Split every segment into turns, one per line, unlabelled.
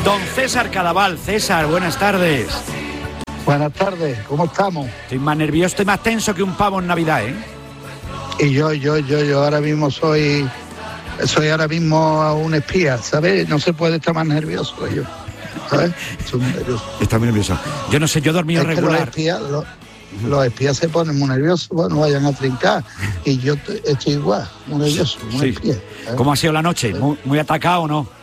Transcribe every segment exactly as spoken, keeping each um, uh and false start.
don César Cadaval. César, buenas tardes.
Buenas tardes, ¿cómo estamos?
Estoy más nervioso, estoy más tenso que un pavo en Navidad, ¿eh?
Y yo, yo, yo, yo ahora mismo soy, soy ahora mismo un espía, ¿sabes? No se puede estar más nervioso que yo, ¿sabes? Estoy muy nervioso.
Está muy nervioso. Yo no sé, yo he dormido
es que
regular.
Los espías, los, los espías se ponen muy nerviosos, bueno, vayan a trincar. Y yo t- estoy igual, muy nervioso, un
Sí.
espía. ¿sabes?
¿Cómo ha sido la noche? ¿Muy, muy atacado o no?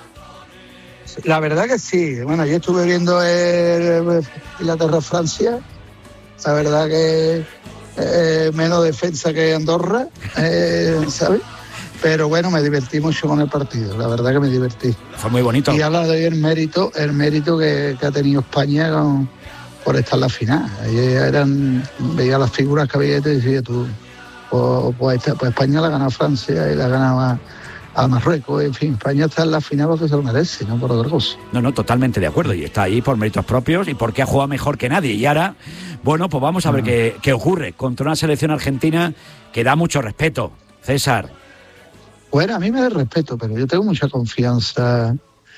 La verdad que sí. Bueno, yo estuve viendo el Inglaterra-Francia. La verdad que eh, menos defensa que Andorra, eh, ¿sabes? Pero bueno, me divertí mucho con el partido. La verdad que me divertí.
Fue muy bonito.
Y habla de el mérito, el mérito que, que ha tenido España con, por estar en la final. Ahí eran, veía las figuras que había y te decía tú, pues, pues, pues España la gana a Francia y la ganaba a Marruecos, en fin, España está en la final porque se lo merece, no por otra cosa.
No, no, totalmente de acuerdo. Y está ahí por méritos propios y porque ha jugado mejor que nadie. Y ahora, bueno, pues vamos a ver qué, qué ocurre contra una selección argentina que da mucho respeto. César.
Bueno, a mí me da respeto, pero yo tengo mucha confianza.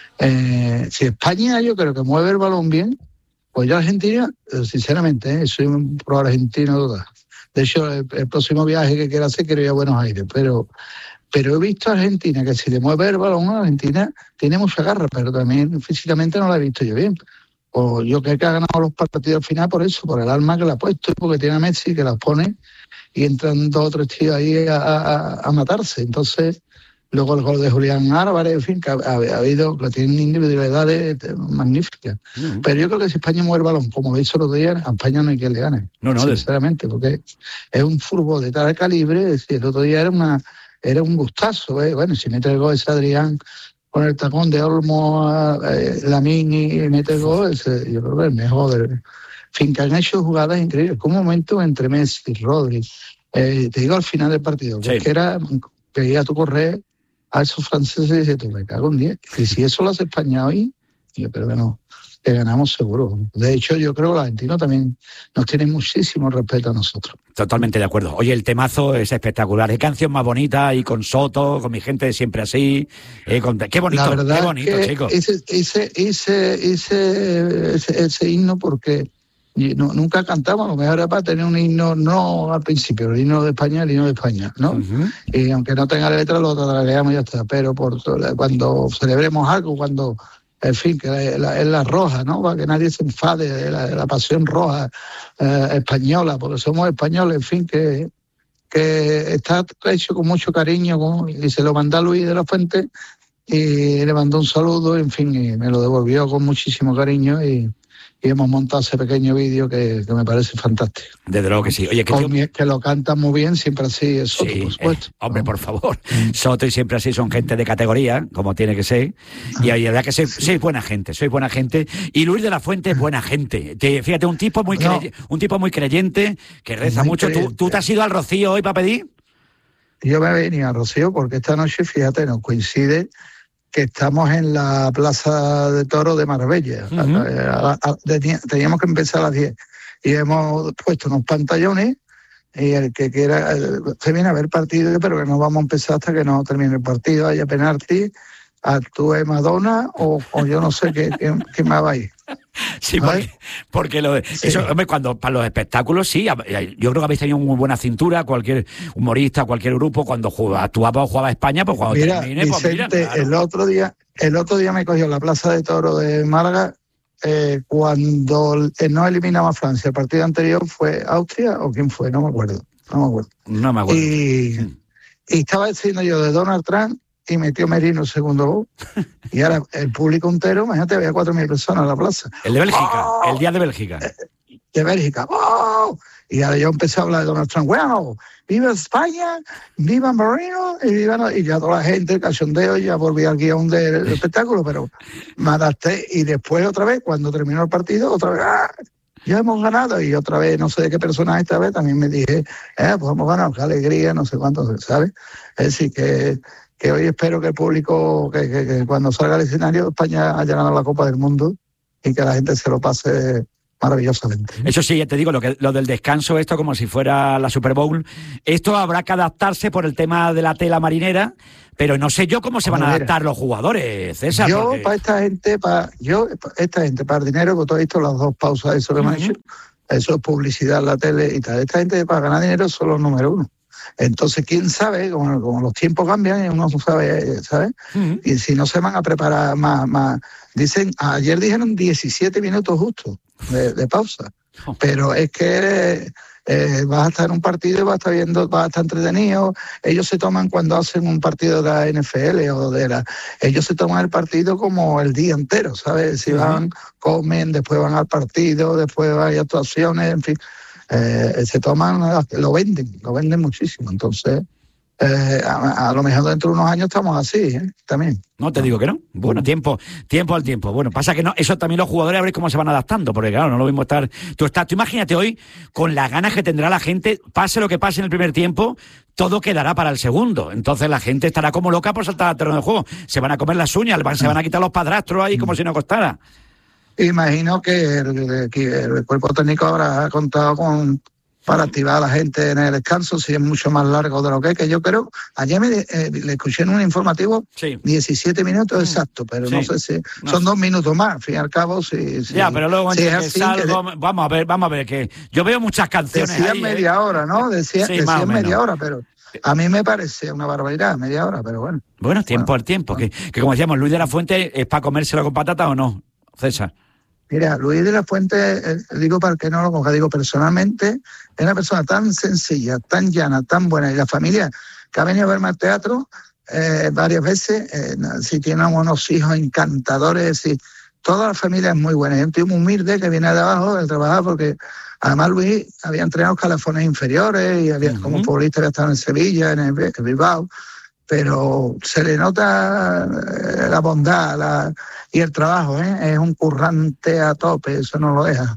Eh, si España yo creo que mueve el balón bien, pues yo Argentina, sinceramente, ¿eh? soy un pro argentino total. De hecho, el, el próximo viaje que quiero hacer quiero ir a Buenos Aires, pero... Pero he visto a Argentina que si le mueve el balón a Argentina tiene mucha garra, pero también físicamente no la he visto yo bien. O yo creo que ha ganado los partidos al final por eso, por el alma que le ha puesto, porque tiene a Messi que las pone y entran dos o tres tíos ahí a, a, a matarse. Entonces, luego el gol de Julián Álvarez, en fin, que ha, ha, ha habido, que tienen individualidades magníficas. Mm. Pero yo creo que si España mueve el balón, como lo hizo los días, a España no hay quien le gane.
No, no,
sinceramente, porque es un fútbol de tal calibre. Es decir, el otro día era una... Era un gustazo, ¿eh? Bueno, si mete el gol ese Adrián con el tacón de Olmo, eh, Lamine y mete el gol, ese, yo creo que es el mejor. Del... En fin, que han hecho jugadas increíbles. Con un momento entre Messi y Rodri. Eh, te digo al final del partido, sí. Que era que iba a tu correr a esos franceses y dices, tú me cago en diez. Y si eso lo hace España hoy, yo creo que no. Que ganamos seguro. De hecho, yo creo que los argentinos también nos tienen muchísimo respeto a nosotros.
Totalmente de acuerdo. Oye, el temazo es espectacular. Qué canción más bonita, y con Soto, con mi gente de siempre así. Eh, con... Qué bonito,
La verdad
qué bonito,
que
chicos.
Hice, hice, hice, hice ese, ese himno porque no, nunca cantamos, a lo mejor era para tener un himno, no al principio, el himno de España, el himno de España, ¿no? Uh-huh. Y aunque no tenga letra, lo trataremos y ya está. Pero por cuando celebremos algo, cuando... En fin, que es la, la roja, ¿no? Para que nadie se enfade de la, de la pasión roja eh, española, porque somos españoles, en fin, que, que está hecho con mucho cariño, con, y se lo mandó a Luis de la Fuente y le mandó un saludo, en fin, y me lo devolvió con muchísimo cariño y, y hemos montado ese pequeño vídeo que, que me parece fantástico.
Desde luego que sí. Oye, que,
tío... que lo cantan muy bien, siempre así, es Soto,
sí,
por supuesto.
Eh, hombre, por favor. Soto y siempre así son gente de categoría, como tiene que ser. Y la verdad que sois, sois buena gente, sois buena gente. Y Luis de la Fuente es buena gente. Te, fíjate, un tipo muy no. crey, un tipo muy creyente, que reza muy mucho. ¿Tú, ¿Tú te has ido al Rocío hoy para pedir?
Yo me he venido al Rocío porque esta noche, fíjate, nos coincide que estamos en la Plaza de Toros de Marbella. Uh-huh. a, a, a, teníamos que empezar a las diez y hemos puesto unos pantallones y el que quiera se viene a ver partido, pero que no vamos a empezar hasta que no termine el partido, haya penalti, actúe Madonna o, o yo no sé qué, qué, qué más va a ir.
Sí, porque, porque lo, sí. Eso, hombre, cuando para los espectáculos sí, yo creo que habéis tenido muy buena cintura, cualquier humorista, cualquier grupo, cuando jugaba, actuaba o jugaba a España, pues cuando
mira,
termine,
Vicente,
pues mira, claro.
el otro día, el otro día me cogió la Plaza de Toro de Málaga eh, cuando eh, no eliminaba a Francia. El partido anterior fue Austria o quién fue, no me acuerdo, no me acuerdo.
No me acuerdo.
Y, sí. y estaba diciendo yo de Donald Trump y metió Merino el segundo gol. Y ahora el público entero, imagínate, había cuatro mil personas en la plaza.
El de Bélgica, ¡oh! El día de Bélgica.
De Bélgica. ¡Oh! Y ahora yo empecé a hablar de Donald Trump. Bueno, viva España, viva Merino, y viva... Y ya toda la gente, el cachondeo, ya volví al guión del espectáculo, pero me adapté. Y después otra vez, cuando terminó el partido, otra vez... ¡ah! Ya hemos ganado. Y otra vez, no sé de qué personaje esta vez, también me dije, eh, pues hemos ganado, qué alegría, no sé cuánto, ¿sabes? Es decir, que... que hoy espero que el público, que, que, que cuando salga al escenario España haya ganado la Copa del Mundo y que la gente se lo pase maravillosamente.
Eso sí, ya te digo, lo que lo del descanso, esto como si fuera la Super Bowl, esto habrá que adaptarse por el tema de la tela marinera, pero no sé yo cómo se van a adaptar los jugadores, César.
Yo,
porque...
para esta gente, para yo, esta gente, para el dinero, porque tú has visto las dos pausas, eso que uh-huh. me han hecho, eso es publicidad en la tele y tal. Esta gente, para ganar dinero, son los número uno. Entonces, quién sabe, como, como los tiempos cambian, uno no sabe, ¿sabes? Uh-huh. Y si no se van a preparar más, más. Dicen, ayer dijeron diecisiete minutos justos de, de pausa, oh. pero es que eh, vas a estar en un partido y vas a estar viendo, vas a estar entretenido. Ellos se toman cuando hacen un partido de la N F L o de la, ellos se toman el partido como el día entero, ¿sabes? Si uh-huh. van, comen, después van al partido, después hay actuaciones, en fin. Eh, se toman, lo venden, lo venden muchísimo. Entonces, eh, a, a lo mejor dentro de unos años estamos así, ¿eh? También.
No, te digo que no. Bueno, tiempo, tiempo al tiempo. Bueno, pasa que no, eso también los jugadores a ver cómo se van adaptando, porque claro, no lo mismo estar. Tú estás, tú imagínate hoy, con las ganas que tendrá la gente, pase lo que pase en el primer tiempo, todo quedará para el segundo. Entonces la gente estará como loca por saltar al terreno de juego. Se van a comer las uñas, se van a quitar los padrastros ahí como si no costara.
Imagino que el, que el cuerpo técnico habrá contado con para activar a la gente en el descanso, si es mucho más largo de lo que es, que yo creo, ayer me, eh, le escuché en un informativo sí. diecisiete minutos mm. exacto, pero sí. no sé si no son sé. dos minutos más, al fin y al cabo, si, si
ya, pero luego
si
es así, salgo, que, vamos a ver, vamos a ver, que yo veo muchas canciones
decían
ahí,
media
¿eh?
hora, ¿no? Decía,
sí,
decían media hora, pero a mí me parece una barbaridad, media hora, pero bueno.
Bueno, tiempo bueno, al tiempo, bueno. que, que como decíamos, Luis de la Fuente, ¿es para comérselo con patata o no, César?
Mira, Luis de la Fuente, eh, digo para que no lo coja, digo personalmente, es una persona tan sencilla, tan llana, tan buena, y la familia que ha venido a verme al teatro eh, varias veces, eh, si tiene unos hijos encantadores, y toda la familia es muy buena. Es un tío muy humilde que viene de abajo del trabajar, porque además Luis había entrenado escalafones inferiores y había, uh-huh. como futbolista había estado en Sevilla, en, el, en Bilbao, pero se le nota la bondad la, y el trabajo, ¿eh? Es un currante a tope, eso no lo deja.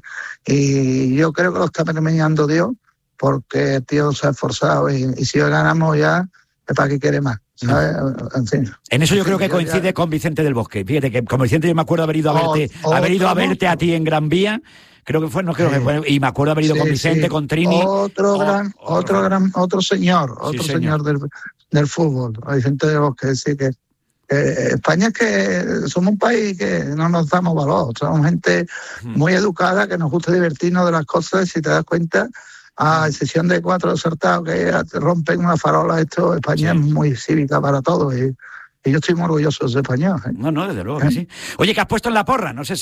Y yo creo que lo está premiando Dios, porque el tío se ha esforzado y, y si hoy ganamos ya, es para que quiere más. ¿Sabes? En fin.
En eso yo creo que coincide ya con Vicente del Bosque. Fíjate que con Vicente yo me acuerdo haber ido a verte, o, haber ido a verte a ti en Gran Vía. Creo que fue, no creo sí. que fue, y me acuerdo haber ido sí, con Vicente, sí. con Trini.
Otro oh, gran, oh, otro oh. gran, otro señor, otro sí, señor, señor del, del fútbol, Vicente de Bosque, sí que eh, España es que somos un país que no nos damos valor, somos gente muy educada, que nos gusta divertirnos de las cosas, si te das cuenta, a excepción de cuatro desertados que rompen una farola, esto, España sí. es muy cívica para todos y Y yo estoy muy orgulloso de ser español. ¿eh?
No, no, desde luego que sí. Oye, ¿qué has puesto en la porra? No sé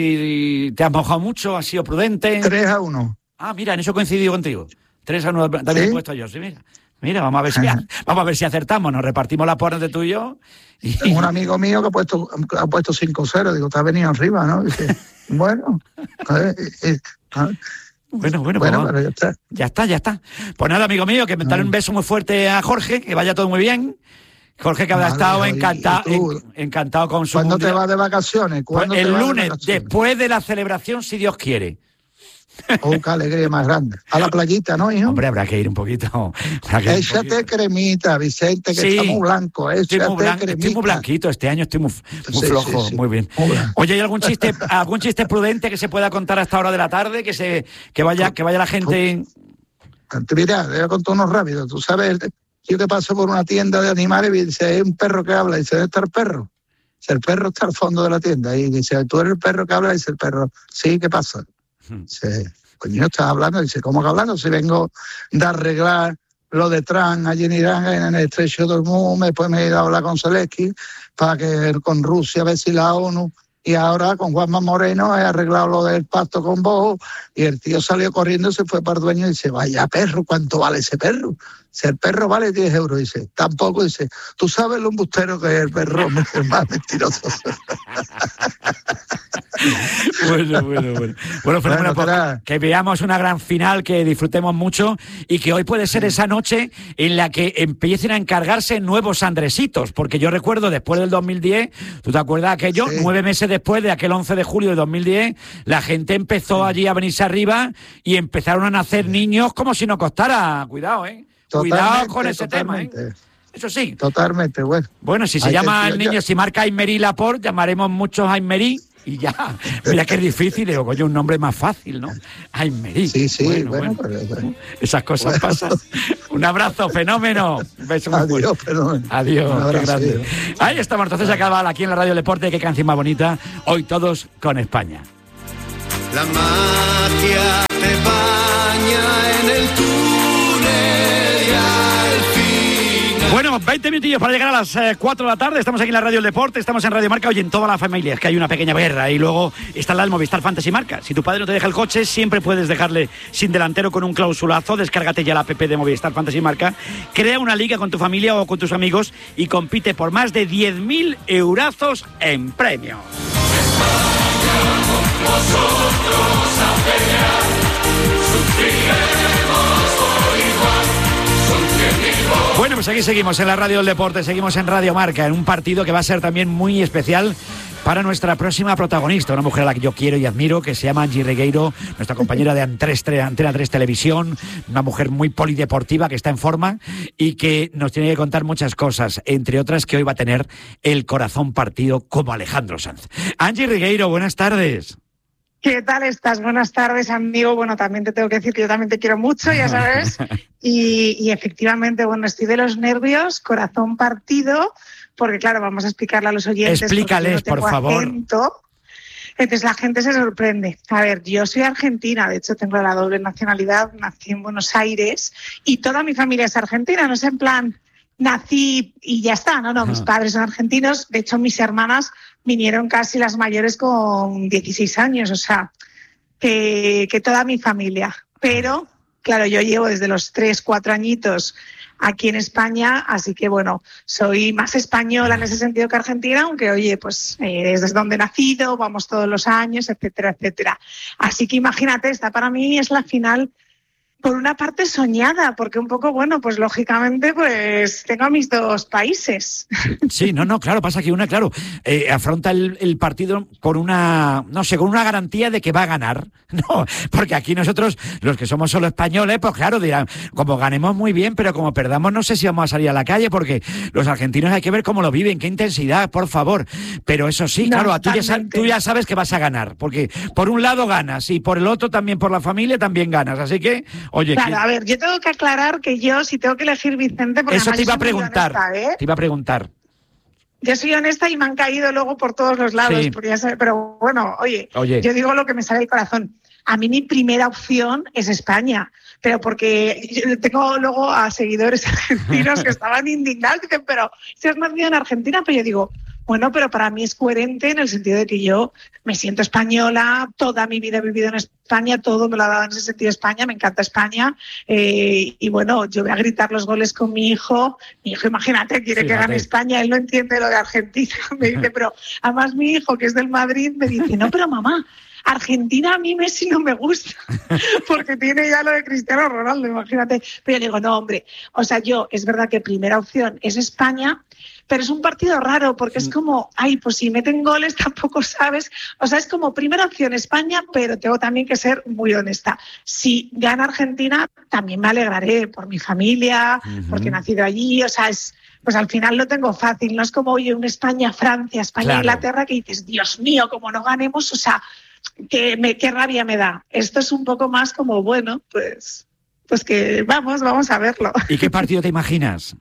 si te has mojado mucho, has sido prudente.
tres a uno.
Ah, mira, en eso he coincidido contigo. tres a uno también ¿sí? he puesto yo, sí, mira. Mira, vamos a ver si vamos a ver si acertamos, nos repartimos la porra entre tú y yo. Y...
Tengo un amigo mío que ha puesto ha puesto cinco cero, digo, te has venido arriba, ¿no? Dice, bueno, a ver, eh, a ver.
Bueno, bueno,
bueno
pues,
pero ya está.
Ya está, ya está. Pues nada, amigo mío, que me dale un beso muy fuerte a Jorge, que vaya todo muy bien. Jorge, que habrá vale, estado encantado, en, encantado con su...
¿Cuándo te vas de vacaciones?
¿Cuándo el lunes, de después de la celebración, si Dios quiere.
Oh, qué alegría más grande. A la playita, ¿no, hijo?
Hombre, habrá que ir un poquito.
Échate cremita, Vicente, que sí, está muy blanco.
Estoy muy, blan estoy muy blanquito este año, estoy muy, muy sí, flojo, sí, sí. muy bien. Muy Oye, ¿hay algún chiste algún chiste prudente que se pueda contar a esta hora de la tarde? Que se que vaya que vaya la gente...
Mira, te voy a contar uno rápido. Tú sabes, yo que paso por una tienda de animales y dice, hay un perro que habla, y dice, ¿dónde está el perro? Dice, el perro está al fondo de la tienda. Y dice, ¿tú eres el perro que habla? Y dice el perro, sí, ¿qué pasa? Dice, coño, estás hablando. Dice, ¿cómo que hablando? Si vengo de arreglar lo de Trump allí en Irán, en el estrecho de Hormuz, después me he ido a hablar con Zelensky para que con Rusia, a ver si la ONU, y ahora con Juanma Moreno he arreglado lo del pacto con vos, y el tío salió corriendo, se fue para el dueño y dice, vaya perro, ¿cuánto vale ese perro? Si el perro vale diez euros, dice, tampoco, dice, tú sabes lo embustero que es el perro, más mentiroso.
Bueno, bueno, bueno. Bueno, bueno pues, que veamos una gran final, que disfrutemos mucho y que hoy puede ser esa noche en la que empiecen a encargarse nuevos Andresitos, porque yo recuerdo después del dos mil diez, ¿tú te acuerdas aquello? Sí. Nueve meses después de aquel once de julio de dos mil diez, la gente empezó allí a venirse arriba y empezaron a nacer niños como si no costara. Cuidado, ¿eh? Totalmente, cuidado con ese totalmente. tema, ¿eh? Eso sí.
Totalmente, bueno.
Bueno, si se Hay llama el niño, ya... si marca Aymerí Laporte, llamaremos muchos Aymerí. y ya. Mira que es difícil, digo, coño, un nombre más fácil, ¿no? Aymerí.
Sí, sí, bueno, bueno,
bueno.
Pero, bueno.
Esas cosas bueno. pasan. Un abrazo, fenómeno. Un beso muy fuerte.
Adiós, fenómeno.
Adiós, qué grande. Ahí estamos, entonces acaba aquí en la Radio del Deporte, qué canción más bonita. Hoy todos con España.
La magia te baña en el túnel y al final.
Bueno, veinte minutillos para llegar a las eh, cuatro de la tarde. Estamos aquí en la Radio del Deporte, estamos en Radio Marca. Oye, en toda la familia es que hay una pequeña guerra. Y luego está la del Movistar Fantasy Marca. Si tu padre no te deja el coche, siempre puedes dejarle sin delantero con un clausulazo. Descárgate ya la app de Movistar Fantasy Marca. Crea una liga con tu familia o con tus amigos y compite por más de diez mil eurazos en premios.
Nosotros a pelear, sufriremos por igual, son cien mil votos.
Bueno, pues aquí seguimos en la Radio del Deporte, seguimos en Radio Marca, en un partido que va a ser también muy especial para nuestra próxima protagonista, una mujer a la que yo quiero y admiro, que se llama Angie Regueiro, nuestra compañera de Antena tres Televisión, una mujer muy polideportiva que está en forma y que nos tiene que contar muchas cosas, entre otras que hoy va a tener el corazón partido como Alejandro Sanz. Angie Regueiro, buenas tardes.
¿Qué tal estás? Buenas tardes, amigo. Bueno, también te tengo que decir que yo también te quiero mucho, ya sabes. Y, y efectivamente, bueno, estoy de los nervios, corazón partido, porque claro, vamos a explicarle a los oyentes.
Explícales, no por favor.
Acento. Entonces la gente se sorprende. A ver, yo soy argentina, de hecho tengo la doble nacionalidad, nací en Buenos Aires y toda mi familia es argentina, no es en plan nací y ya está, no, no, mis padres son argentinos, de hecho mis hermanas vinieron casi las mayores con dieciséis años, o sea, que, que toda mi familia. Pero, claro, yo llevo desde los tres, cuatro añitos aquí en España, así que bueno, soy más española en ese sentido que argentina, aunque oye, pues eh, desde donde he nacido, vamos todos los años, etcétera, etcétera. Así que imagínate, esta para mí es la final por una parte soñada, porque un poco, bueno, pues lógicamente, pues tengo a mis dos países.
Sí, no, no, claro, pasa que una, claro, eh, afronta el, el partido con una, no sé, con una garantía de que va a ganar, no, porque aquí nosotros, los que somos solo españoles, pues claro, dirán, como ganemos muy bien, pero como perdamos no sé si vamos a salir a la calle, porque los argentinos hay que ver cómo lo viven, qué intensidad, por favor, pero eso sí,
no,
claro, tú ya, tú ya sabes que vas a ganar, porque por un lado ganas y por el otro también, por la familia también ganas, así que... Oye,
claro, a ver, yo tengo que aclarar que yo, si tengo que elegir Vicente... Porque
eso te iba a preguntar, honesta, ¿eh? te iba a preguntar.
Yo soy honesta y me han caído luego por todos los lados, sí. Porque ya sabes, pero bueno, oye, oye, yo digo lo que me sale del corazón. A mí mi primera opción es España, pero porque yo tengo luego a seguidores argentinos que estaban indignados, dicen, pero si has nacido en Argentina, pero yo digo... Bueno, pero para mí es coherente en el sentido de que yo me siento española, toda mi vida he vivido en España, todo me lo ha dado en ese sentido España, me encanta España, eh, y bueno, yo voy a gritar los goles con mi hijo, mi hijo imagínate, quiere sí, que gane España, él no entiende lo de Argentina, me dice, pero además mi hijo que es del Madrid me dice, no, pero mamá, Argentina a mí Messi no me gusta, porque tiene ya lo de Cristiano Ronaldo, imagínate, pero yo digo, no hombre, o sea yo, es verdad que primera opción es España, pero es un partido raro porque es como, ay, pues si meten goles tampoco sabes. O sea, es como primera opción España, pero tengo también que ser muy honesta. Si gana Argentina, también me alegraré por mi familia, uh-huh. porque he nacido allí. O sea, es, pues al final lo tengo fácil. No es como, oye, un España-Francia, España-Inglaterra, claro. Que dices, Dios mío, como no ganemos, o sea, que me, qué rabia me da. Esto es un poco más como, bueno, pues, pues que vamos, vamos a verlo.
¿Y qué partido te imaginas?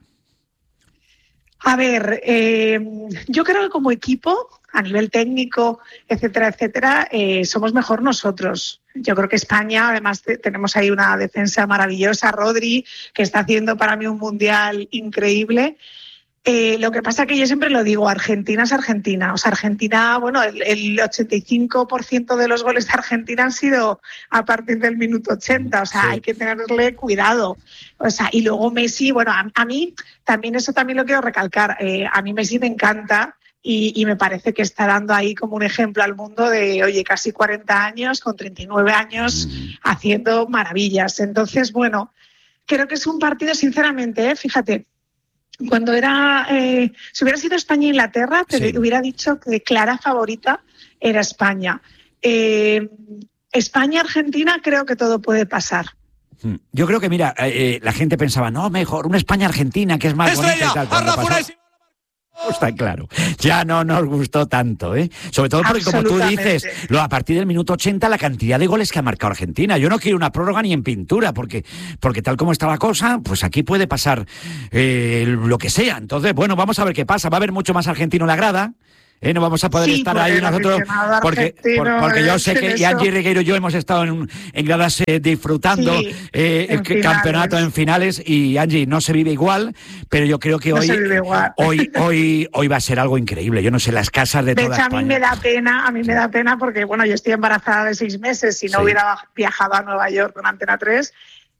A ver, eh, yo creo que como equipo, a nivel técnico, etcétera, etcétera, eh, somos mejor nosotros. Yo creo que España, además te, tenemos ahí una defensa maravillosa, Rodri, que está haciendo para mí un mundial increíble. Eh, lo que pasa que yo siempre lo digo, Argentina es Argentina. O sea, Argentina, bueno, el, el ochenta y cinco por ciento de los goles de Argentina han sido a partir del minuto ochenta. O sea, sí. Hay que tenerle cuidado. O sea, y luego Messi, bueno, a, a mí también eso también lo quiero recalcar. Eh, a mí Messi me encanta y, y me parece que está dando ahí como un ejemplo al mundo de, oye, casi cuarenta años, con treinta y nueve años, mm. haciendo maravillas. Entonces, bueno, creo que es un partido, sinceramente, ¿eh? Fíjate, cuando era, eh, si hubiera sido España-Inglaterra, te sí. hubiera dicho que clara favorita era España. Eh, España-Argentina creo que todo puede pasar.
Yo creo que, mira, eh, la gente pensaba, no, mejor una España-Argentina, que es más bonita y tal. Está claro. Ya no nos gustó tanto, ¿eh? Sobre todo porque, como tú dices, lo, a partir del minuto ochenta, la cantidad de goles que ha marcado Argentina. Yo no quiero una prórroga ni en pintura, porque, porque tal como está la cosa, pues aquí puede pasar eh, lo que sea. Entonces, bueno, vamos a ver qué pasa. Va a haber mucho más argentino en la grada. Eh, no vamos a poder
sí,
estar ahí nosotros porque, por, porque yo sé que y Angie Regueiro y yo hemos estado en, en gradas eh, disfrutando sí, eh, en el finales. campeonato en finales y Angie no se vive igual, pero yo creo que
no
hoy hoy hoy hoy va a ser algo increíble. Yo no sé, las casas de, de toda
hecho,
España.
a mí me da pena, a mí me da pena porque bueno, yo estoy embarazada de seis meses, si no sí. hubiera viajado a Nueva York con Antena tres.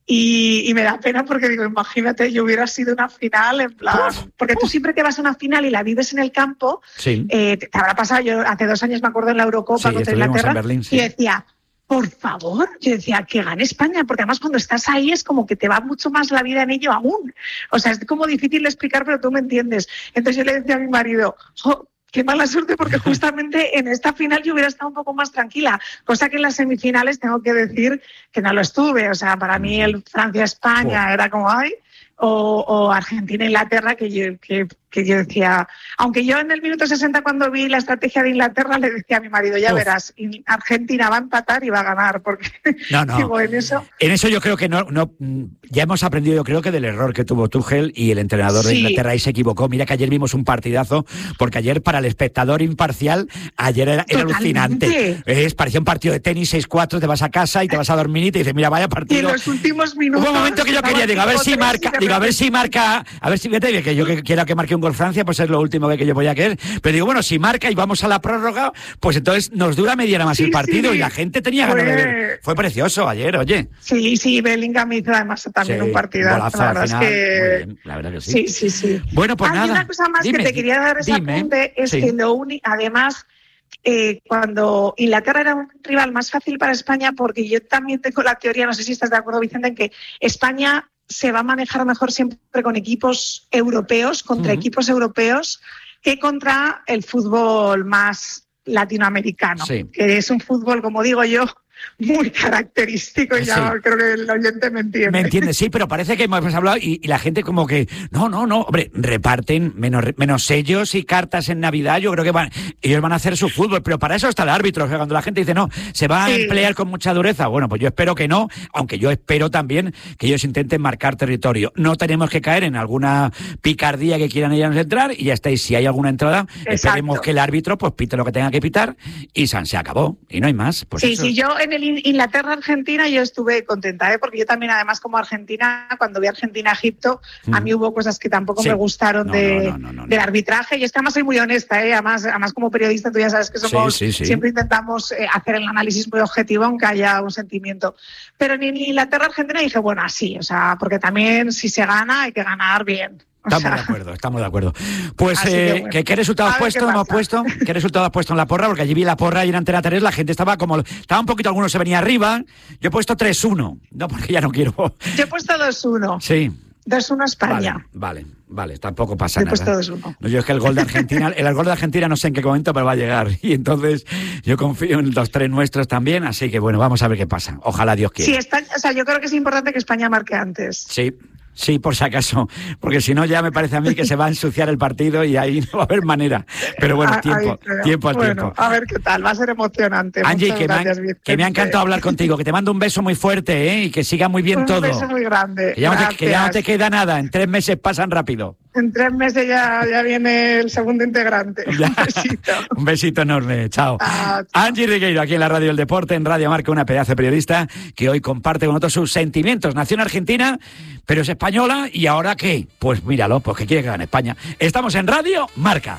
Y, y me da pena porque digo, imagínate, yo hubiera sido una final en plan... Uf, porque tú siempre que vas a una final y la vives en el campo,
sí.
eh, te habrá pasado, yo hace dos años me acuerdo en la Eurocopa
sí,
contra Inglaterra,
en Berlín, sí.
y decía, por favor, yo decía, que gane España, porque además cuando estás ahí es como que te va mucho más la vida en ello aún. O sea, es como difícil de explicar, pero tú me entiendes. Entonces yo le decía a mi marido, oh, qué mala suerte, porque justamente en esta final yo hubiera estado un poco más tranquila, cosa que en las semifinales tengo que decir que no lo estuve. O sea, para mí el Francia-España oh. era como, ay, o, o Argentina-Inglaterra, que yo, que, que yo decía, aunque yo en el minuto sesenta cuando vi la estrategia de Inglaterra le decía a mi marido, ya Uf. verás, Argentina va a empatar y va a ganar, porque
no, no.
digo, en eso...
En eso yo creo que no, no, ya hemos aprendido, yo creo que del error que tuvo Tuchel y el entrenador sí. de Inglaterra ahí se equivocó. Mira que ayer vimos un partidazo, porque ayer para el espectador imparcial, ayer era, era alucinante. Es, parecía un partido de tenis seis cuatro, te vas a casa y te vas a dormir y te dices, mira, vaya partido.
Y en los últimos minutos...
Hubo un momento que yo quería, digo, a ver si marca, digo, a ver si marca, a ver si, fíjate, que yo que quiera que marque un gol Francia, pues es lo último que yo voy a querer. Pero digo, bueno, si marca y vamos a la prórroga, pues entonces nos dura media hora más sí, el partido sí. y la gente tenía ganas de ver. Fue precioso ayer, oye.
Sí, sí, Bellingham hizo además también sí, un partido.
La verdad
final, es que...
bien, la verdad que sí.
Sí, sí, sí.
Bueno, pues
Hay
nada.
Hay una cosa más
dime,
que te quería dar ese
dime,
apunte, es
sí.
que lo único, además... Eh, cuando Inglaterra era un rival más fácil para España, porque yo también tengo la teoría, no sé si estás de acuerdo, Vicente, en que España se va a manejar mejor siempre con equipos europeos, contra uh-huh. equipos europeos, que contra el fútbol más latinoamericano,
sí.
que es un fútbol, como digo yo, muy característico y ya sí. creo que el oyente me entiende.
Me entiende, sí, pero parece que hemos hablado y, y la gente como que, no, no, no, hombre, reparten menos, menos sellos y cartas en Navidad, yo creo que van, ellos van a hacer su fútbol, pero para eso está el árbitro, o sea, cuando la gente dice, no, se va sí. a emplear con mucha dureza, bueno, pues yo espero que no, aunque yo espero también que ellos intenten marcar territorio. No tenemos que caer en alguna picardía que quieran ellos entrar y ya estáis, si hay alguna entrada, Exacto. esperemos que el árbitro pues pite lo que tenga que pitar y San se acabó, y no hay más. Pues
sí,
eso.
sí, yo en el Inglaterra-Argentina yo estuve contenta, ¿eh? Porque yo también, además, como Argentina, cuando vi Argentina-Egipto, mm. a mí hubo cosas que tampoco sí. me gustaron no, de, no, no, no, no, del arbitraje. Y es que además soy muy honesta, ¿eh? Además, además como periodista, tú ya sabes que somos sí, sí, sí. siempre intentamos eh, hacer el análisis muy objetivo, aunque haya un sentimiento. Pero en Inglaterra-Argentina dije, bueno, así, o sea, porque también si se gana hay que ganar bien.
Estamos sea, de acuerdo, estamos de acuerdo. Pues, eh, que ¿qué, ¿qué resultado has puesto? ¿No has puesto? ¿Qué resultado has puesto en la porra? Porque allí vi la porra y en Antena tres la gente estaba como... Estaba un poquito, algunos se venía arriba. Yo he puesto tres uno. No, porque ya no quiero...
Yo he puesto dos uno.
Sí.
dos uno España.
Vale, vale, vale, tampoco pasa
yo
nada.
He puesto dos uno.
No, yo es que el gol de Argentina, el gol de Argentina no sé en qué momento, pero va a llegar. Y entonces yo confío en los tres nuestros también, así que bueno, vamos a ver qué pasa. Ojalá Dios quiera.
Sí, España, o sea, yo creo que es importante que España marque antes.
Sí. Sí, por si acaso, porque si no ya me parece a mí que se va a ensuciar el partido y ahí no va a haber manera. Pero bueno, tiempo, tiempo al
bueno,
tiempo.
A ver qué tal, va a ser emocionante.
Angie, que, gracias, me, que me ha encantado hablar contigo, que te mando un beso muy fuerte, ¿eh? Y que siga muy bien
un
todo.
Un beso muy grande.
Que ya, no te, que ya no te queda nada, en tres meses pasan rápido.
En tres meses ya, ya viene el segundo integrante. Ya. Un besito.
Un besito enorme. Chao. Ah, chao. Angie Regueiro, aquí en la Radio del Deporte, en Radio Marca, una pedazo de periodista que hoy comparte con otros sus sentimientos. Nació en Argentina, pero es española. ¿Y ahora qué? Pues míralo, pues que quiere que gane España. Estamos en Radio Marca.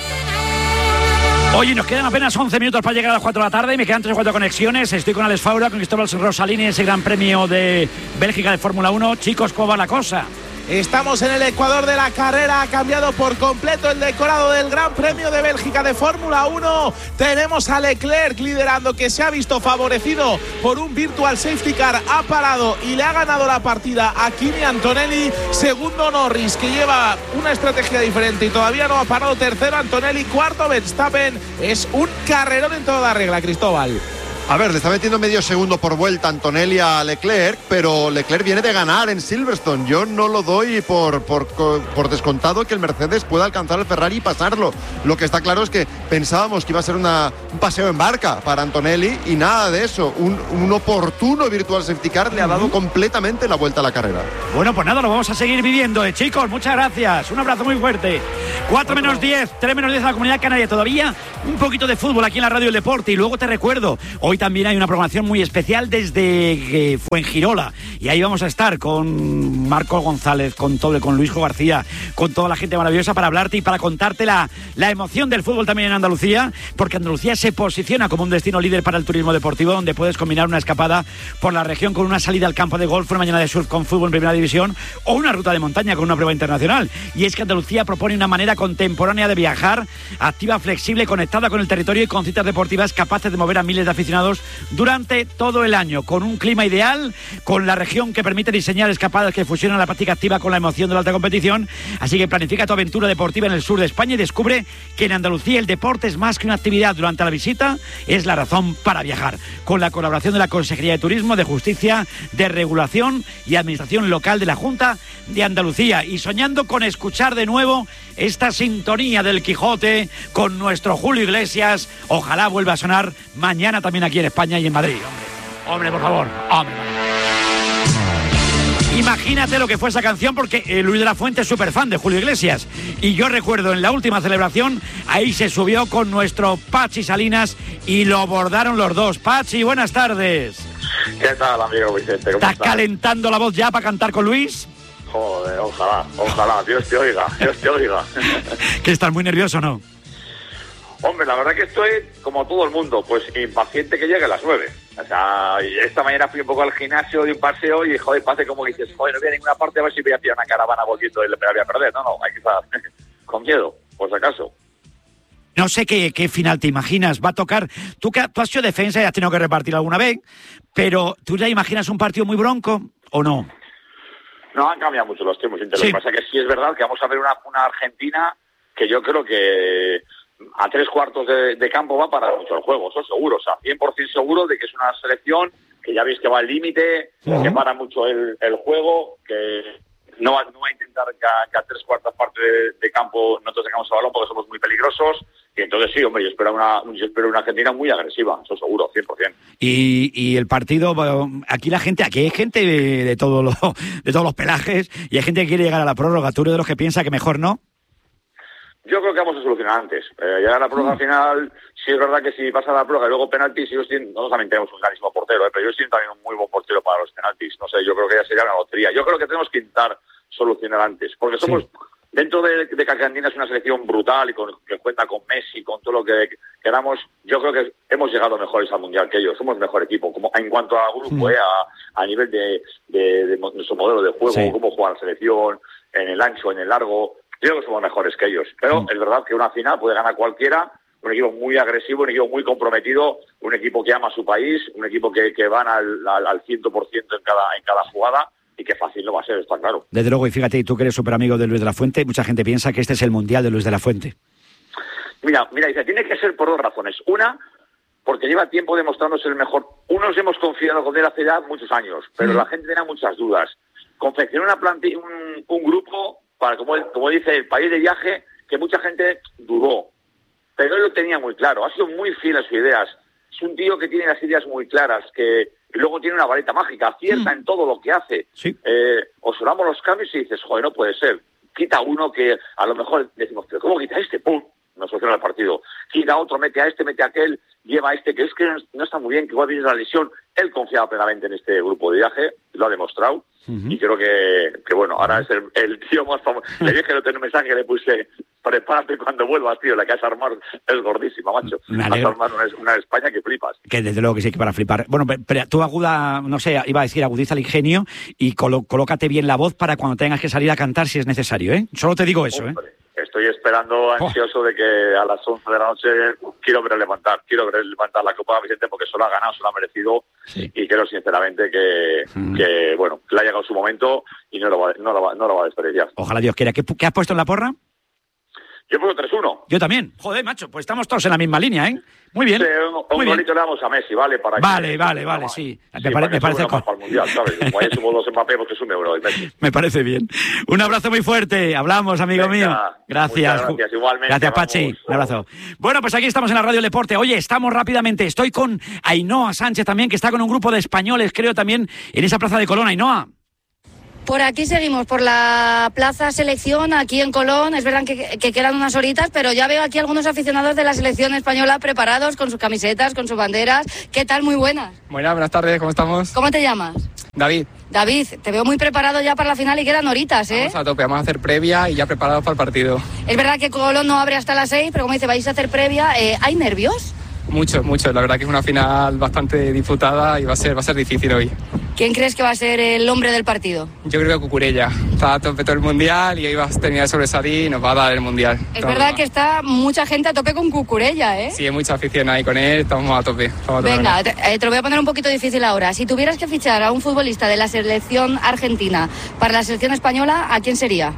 Oye, nos quedan apenas once minutos para llegar a las cuatro de la tarde y me quedan tres o cuatro conexiones. Estoy con Alex Faura, con Cristóbal Rosalini, ese gran premio de Bélgica de Fórmula uno. Chicos, ¿cómo va la cosa?
Estamos en el ecuador de la carrera, ha cambiado por completo el decorado del Gran Premio de Bélgica de Fórmula uno. Tenemos a Leclerc liderando, que se ha visto favorecido por un virtual safety car, ha parado y le ha ganado la partida a Kimi Antonelli. Segundo Norris, que lleva una estrategia diferente y todavía no ha parado. Tercero Antonelli, cuarto Verstappen. Es un carrerón en toda la regla, Cristóbal.
A ver, le está metiendo medio segundo por vuelta Antonelli a Leclerc, pero Leclerc viene de ganar en Silverstone. Yo no lo doy por, por, por descontado que el Mercedes pueda alcanzar al Ferrari y pasarlo. Lo que está claro es que pensábamos que iba a ser una, un paseo en barca para Antonelli y nada de eso. Un, un oportuno virtual safety car le ha dado completamente la vuelta a la carrera.
Bueno, pues nada, lo vamos a seguir viviendo, ¿eh, chicos? Muchas gracias. Un abrazo muy fuerte. cuatro menos diez, tres menos diez a la Comunidad Canaria. Todavía un poquito de fútbol aquí en la Radio del Deporte. Y luego te recuerdo, hoy también hay una programación muy especial desde eh, Fuengirola. Y ahí vamos a estar con Marco González, con todo, con Luisjo García, con toda la gente maravillosa para hablarte y para contarte la, la emoción del fútbol también en Andalucía, porque Andalucía se posiciona como un destino líder para el turismo deportivo, donde puedes combinar una escapada por la región con una salida al campo de golf, una mañana de surf con fútbol en primera división o una ruta de montaña con una prueba internacional. Y es que Andalucía propone una manera contemporánea de viajar, activa, flexible, conectada con el territorio y con citas deportivas capaces de mover a miles de aficionados durante todo el año, con un clima ideal, con la región que permite diseñar escapadas que fusionan la práctica activa con la emoción de la alta competición. Así que planifica tu aventura deportiva en el sur de España y descubre que en Andalucía el deporte es más que una actividad durante la visita, es la razón para viajar. Con la colaboración de la Consejería de Turismo, de Justicia, de Regulación y Administración Local de la Junta de Andalucía, y soñando con escuchar de nuevo esta sintonía del Quijote con nuestro Julio Iglesias. Ojalá vuelva a sonar mañana también aquí en España y en Madrid. Hombre, hombre, por favor, hombre. Imagínate lo que fue esa canción, porque eh, Luis de la Fuente es súper fan de Julio Iglesias. Y yo recuerdo en la última celebración, ahí se subió con nuestro Pachi Salinas y lo bordaron los dos. Pachi, buenas tardes.
¿Qué tal, amigo Vicente? ¿Cómo
¿Estás
estás?
calentando la voz ya para cantar con Luis?
Joder, ojalá, ojalá, Dios te oiga, Dios te oiga.
¿Que estás muy nervioso o no?
Hombre, la verdad que estoy, como todo el mundo, pues impaciente que llegue a las nueve. O sea, esta mañana fui un poco al gimnasio de un paseo y, joder, parece como que dices, joder, no voy a ninguna parte, a ver si voy a pillar una caravana volviendo y le voy a perder. No, no, hay que estar con miedo, por si acaso.
No sé qué, qué final te imaginas. Va a tocar... Tú, que, tú has sido defensa y has tenido que repartir alguna vez, pero ¿tú ya imaginas un partido muy bronco o no?
No, han cambiado mucho los tiempos. Sí. Lo que pasa es que sí es verdad que vamos a ver una, una Argentina que yo creo que a tres cuartos de, de campo va para mucho el juego, eso seguro. O sea, cien por ciento seguro de que es una selección que ya veis que va al límite, uh-huh. que para mucho el, el juego, que no va, no va a intentar que a, que a tres cuartas partes de, de campo nosotros tengamos el balón porque somos muy peligrosos. Y entonces sí, hombre, yo espero una, yo espero una Argentina muy agresiva, eso seguro, cien por ciento.
Y, y el partido, aquí la gente, aquí hay gente de, de, todo lo, de todos los pelajes y hay gente que quiere llegar a la prórroga. ¿Tú eres de los que piensa que mejor no?
Yo creo que vamos a solucionar antes. Eh, llegar a la prórroga mm. final, sí es verdad que si pasa la prórroga y luego penaltis, yo estoy, nosotros también tenemos un granísimo portero, eh, pero yo estoy también un muy buen portero para los penaltis. No sé, yo creo que ya sería una lotería. Yo creo que tenemos que intentar solucionar antes, porque somos... Sí. Dentro de, de que Argentina es una selección brutal y con, que cuenta con Messi, con todo lo que queramos, yo creo que hemos llegado mejores al Mundial que ellos. Somos mejor equipo como en cuanto a grupo, mm. eh, a, a nivel de, de, de nuestro modelo de juego, sí. cómo juega la selección, en el ancho, en el largo. Yo creo que somos mejores que ellos. Pero mm. es verdad que una final puede ganar cualquiera. Un equipo muy agresivo, un equipo muy comprometido, un equipo que ama a su país, un equipo que, que van al, al, al cien por ciento en cada, en cada jugada. Y que fácil no va a ser, está claro.
Desde luego, y fíjate, tú que eres súper amigo de Luis de la Fuente, mucha gente piensa que este es el Mundial de Luis de la Fuente.
Mira, mira, dice, tiene que ser por dos razones. Una, porque lleva tiempo demostrándose el mejor. Unos hemos confiado con él hace ya muchos años, pero mm. la gente tenía muchas dudas. Confeccionó una plantilla, un, un grupo para, como, como dice, el país de viaje, que mucha gente dudó. Pero él lo tenía muy claro, ha sido muy fiel a sus ideas. Es un tío que tiene las ideas muy claras, que luego tiene una varita mágica, acierta mm. en todo lo que hace.
Sí.
Eh, observamos los cambios y dices, joder, no puede ser. Quita uno que a lo mejor decimos, pero ¿cómo quita este? ¡Pum! Nos soluciona el partido. Quita otro, mete a este, mete a aquel, lleva a este, que es que no, no está muy bien, que igual viene la lesión. Él confiaba plenamente en este grupo de viaje, lo ha demostrado. Uh-huh. Y creo que, que bueno, ahora es el, el tío más famoso. Le dije que no tenía un mensaje que le puse, prepárate cuando vuelvas, tío, la que has armado es gordísima, macho. Has armado una, una España que flipas.
Que desde luego que sí, que para flipar. Bueno, pero tú aguda, no sé, iba a decir agudiza el ingenio y colo, colócate bien la voz para cuando tengas que salir a cantar si es necesario, ¿eh? Solo te digo eso,
Hombre,
¿eh?
Estoy esperando, ansioso oh. de que a las once de la noche quiero ver levantar, quiero ver levantar la Copa Vicente porque solo ha ganado, solo ha merecido sí. y creo sinceramente que, mm. que, bueno, le ha llegado su momento y no lo va, no lo va, no lo va a desperdiciar.
Ojalá Dios quiera. ¿Qué, qué has puesto en la porra?
Yo pongo tres uno.
Yo también. Joder, macho, pues estamos todos en la misma línea, ¿eh? Muy bien.
Sí, un, un golito le damos a Messi, ¿vale? Para
vale,
que,
vale,
que
vale,
más.
sí.
sí
Me, pare, me parece...
Para el mundial, ¿sabes? Como ahí sumo dos Mbappé, pues que sume uno y Messi.
Me parece bien. Un abrazo muy fuerte. Hablamos, amigo Venga, mío. Gracias.
Gracias, igualmente.
Gracias, Pachi. Vamos. Un abrazo. Bueno, pues aquí estamos en la Radio Deporte. Oye, estamos rápidamente. Estoy con Ainhoa Sánchez también, que está con un grupo de españoles, creo, también en esa plaza de Colón. Ainhoa.
Por aquí seguimos, por la Plaza Selección, aquí en Colón. Es verdad que, que quedan unas horitas, pero ya veo aquí algunos aficionados de la selección española preparados con sus camisetas, con sus banderas. ¿Qué tal? Muy buenas.
Buenas, buenas tardes, ¿cómo estamos?
¿Cómo te llamas?
David.
David, te veo muy preparado ya para la final y quedan horitas, ¿eh?
Vamos a tope, vamos a hacer previa y ya preparados para el partido.
Es verdad que Colón no abre hasta las seis, pero como dice, vais a hacer previa. Eh, ¿Hay nervios?
Muchos, muchos. La verdad que es una final bastante disputada y va a ser, va a ser difícil hoy.
¿Quién crees que va a ser el hombre del partido?
Yo creo que Cucurella. Está a tope todo el Mundial y hoy va a terminar de sobresalir y nos va a dar el Mundial.
Es verdad verdad que está mucha gente a tope con Cucurella, ¿eh?
Sí, hay mucha afición ahí con él, estamos a tope. Estamos a tope.
Venga, te, eh, te lo voy a poner un poquito difícil ahora. Si tuvieras que fichar a un futbolista de la selección argentina para la selección española, ¿a quién sería?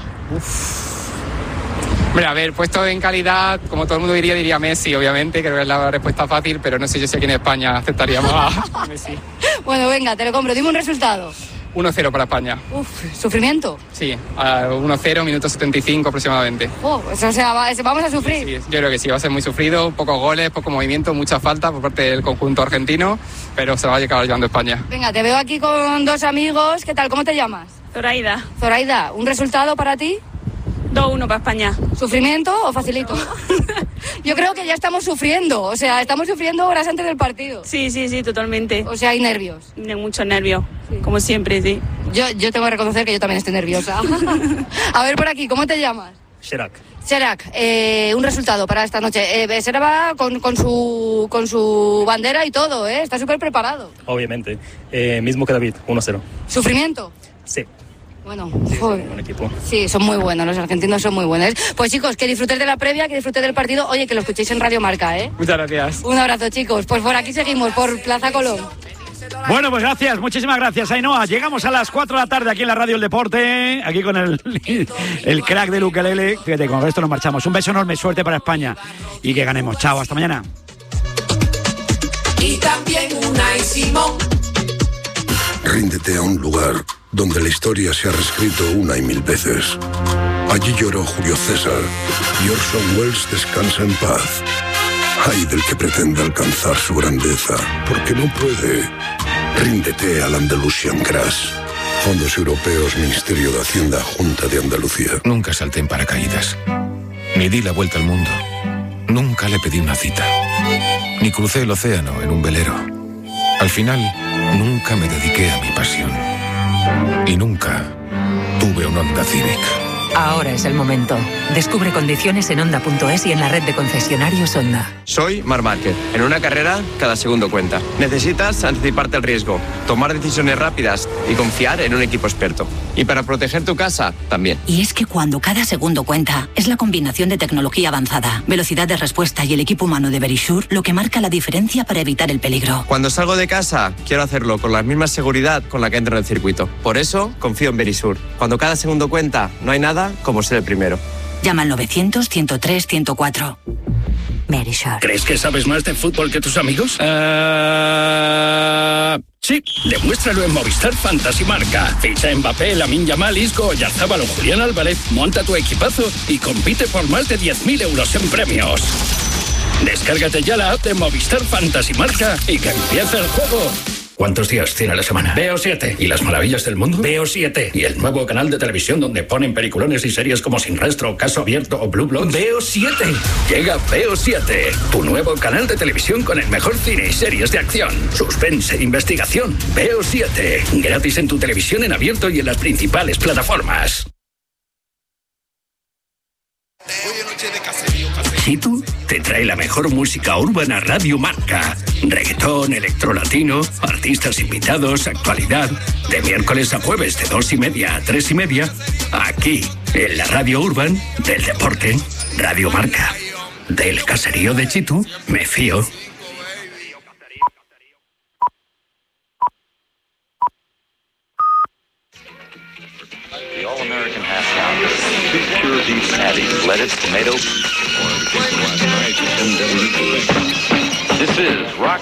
Uf. Mira, a ver, puesto en calidad, como todo el mundo diría, diría Messi, obviamente, creo que es la respuesta fácil, pero no sé yo si aquí en España aceptaríamos a Messi.
Bueno, venga, te lo compro, dime un resultado.
uno cero para España.
Uf, ¿sufrimiento?
Sí, uno cero, minuto setenta y cinco aproximadamente.
Oh, pues, o sea, vamos a sufrir.
Sí, sí, yo creo que sí, va a ser muy sufrido, pocos goles, poco movimiento, mucha falta por parte del conjunto argentino, pero se va a acabar llevando España.
Venga, te veo aquí con dos amigos, ¿qué tal? ¿Cómo te llamas?
Zoraida.
Zoraida, ¿un resultado para ti?
dos uno para España.
¿Sufrimiento o facilito? Yo creo que ya estamos sufriendo, o sea, estamos sufriendo horas antes del partido.
Sí, sí, sí, totalmente.
O sea, hay nervios.
Hay muchos nervios, sí. Como siempre, sí.
Yo, yo tengo que reconocer que yo también estoy nerviosa. A ver, por aquí, ¿cómo te llamas?
Sherak.
Sherak, eh, un resultado para esta noche. Eh, Sherak va con, con, su, con su bandera y todo, ¿eh? Está súper preparado.
Obviamente. Eh, mismo que David, uno cero.
¿Sufrimiento?
Sí.
Bueno,
sí,
joder.
Buen equipo.
Sí, son muy buenos, los argentinos son muy buenos. Pues chicos, que disfrutéis de la previa, que disfrutéis del partido. Oye, que lo escuchéis en Radio Marca, ¿eh?
Muchas gracias.
Un abrazo, chicos. Pues por aquí seguimos, por Plaza Colón.
Bueno, pues gracias, muchísimas gracias, Ainhoa. Llegamos a las cuatro de la tarde aquí en la Radio El Deporte, aquí con el, el crack del ukelele. Fíjate, con esto nos marchamos. Un beso enorme, suerte para España y que ganemos. Chao, hasta mañana.
Y también Unai Simón.
Ríndete a un lugar donde la historia se ha reescrito una y mil veces. Allí lloró Julio César y Orson Welles descansa en paz. Ay del que pretende alcanzar su grandeza, porque no puede. Ríndete al Andalusian Crash. Fondos Europeos, Ministerio de Hacienda, Junta de Andalucía.
Nunca salté en paracaídas. Ni di la vuelta al mundo. Nunca le pedí una cita. Ni crucé el océano en un velero. Al final, nunca me dediqué a mi pasión. Y nunca tuve un Honda Civic.
Ahora es el momento. Descubre condiciones en Honda punto es y en la red de concesionarios Honda.
Soy Marc Márquez. En una carrera, cada segundo cuenta. Necesitas anticiparte al riesgo, tomar decisiones rápidas y confiar en un equipo experto. Y para proteger tu casa, también.
Y es que cuando cada segundo cuenta, es la combinación de tecnología avanzada, velocidad de respuesta y el equipo humano de Verisure lo que marca la diferencia para evitar el peligro.
Cuando salgo de casa, quiero hacerlo con la misma seguridad con la que entro en el circuito. Por eso, confío en Verisure. Cuando cada segundo cuenta, no hay nada como ser el primero.
Llama al novecientos, ciento tres, ciento cuatro. Verisure.
¿Crees que sabes más de fútbol que tus amigos? Uh... Sí, demuéstralo en Movistar Fantasy Marca. Ficha a Mbappé, Lamine Yamal, Isco, Oyarzabal o Julián Álvarez, monta tu equipazo y compite por más de diez mil euros en premios. Descárgate ya la app de Movistar Fantasy Marca y que empiece el juego. ¿Cuántos días tiene la semana? V O siete. ¿Y las maravillas del mundo? V O siete. ¿Y el nuevo canal de televisión donde ponen peliculones y series como Sin Rastro, Caso Abierto o Blue Bloods? V O siete. Llega V O siete. Tu nuevo canal de televisión con el mejor cine y series de acción, suspense e investigación. V O siete. Gratis en tu televisión en abierto y en las principales plataformas. Chitu te trae la mejor música urbana Radio Marca. Reggaetón, electrolatino, artistas invitados, actualidad. De miércoles a jueves de dos y media a tres y media. Aquí, en la Radio Urban del Deporte. Radio Marca. Del caserío de Chitu, me fío.
the all-American half pounder. Two pure beef patties, lettuce, tomato. This is Rock